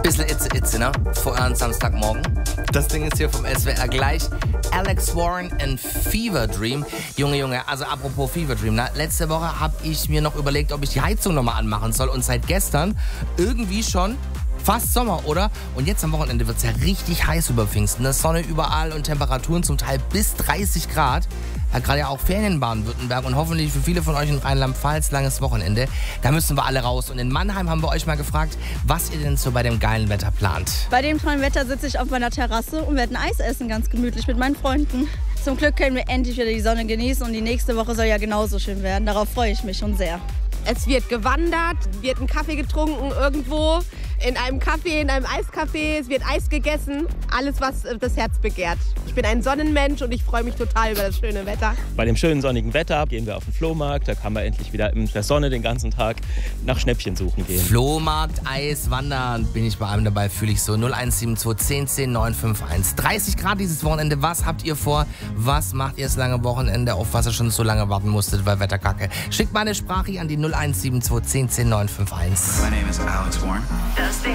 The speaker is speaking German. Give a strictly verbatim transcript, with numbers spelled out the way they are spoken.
Bisschen Itze Itze, ne? Vor einem Samstagmorgen. Das Ding ist hier vom S W R gleich. Alex Warren and Fever Dream. Junge, Junge, also apropos Fever Dream, ne? Letzte Woche habe ich mir noch überlegt, ob ich die Heizung nochmal anmachen soll. Und seit gestern irgendwie schon fast Sommer, oder? Und jetzt am Wochenende wird es ja richtig heiß über Pfingsten. Ne? Sonne überall und Temperaturen zum Teil bis dreißig Grad. Ja, gerade ja auch Ferien in Baden-Württemberg und hoffentlich für viele von euch in Rheinland-Pfalz langes Wochenende. Da müssen wir alle raus. Und in Mannheim haben wir euch mal gefragt, was ihr denn so bei dem geilen Wetter plant. Bei dem tollen Wetter sitze ich auf meiner Terrasse und werde ein Eis essen, ganz gemütlich mit meinen Freunden. Zum Glück können wir endlich wieder die Sonne genießen und die nächste Woche soll ja genauso schön werden. Darauf freue ich mich schon sehr. Es wird gewandert, wird ein Kaffee getrunken irgendwo, in einem Café, in einem Eiscafé, es wird Eis gegessen, alles, was das Herz begehrt. Ich bin ein Sonnenmensch und ich freue mich total über das schöne Wetter. Bei dem schönen sonnigen Wetter gehen wir auf den Flohmarkt, da kann man endlich wieder in der Sonne den ganzen Tag nach Schnäppchen suchen gehen. Flohmarkt, Eis, Wandern, bin ich bei einem dabei, fühle ich so. null eins sieben zwei, zehn, zehn, neun fünf eins. dreißig Grad dieses Wochenende, was habt ihr vor? Was macht ihr das lange Wochenende, auf was ihr schon so lange warten musstet, weil Wetterkacke? Schickt mal eine Sprache an die null eins sieben zwei, zehn, zehn, neun fünf eins. My name is Alex Warren. Das Ding